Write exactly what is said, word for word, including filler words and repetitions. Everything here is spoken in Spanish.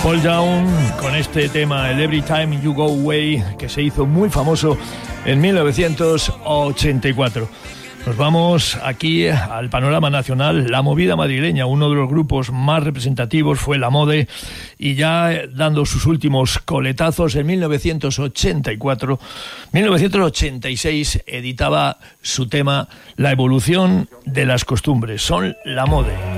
Paul Young con este tema, el Every Time You Go Away, que se hizo muy famoso en mil novecientos ochenta y cuatro. Nos vamos aquí al panorama nacional. La movida madrileña, uno de los grupos más representativos fue La Mode, y ya dando sus últimos coletazos en mil novecientos ochenta y cuatro, mil novecientos ochenta y seis editaba su tema La evolución de las costumbres. Son La Mode.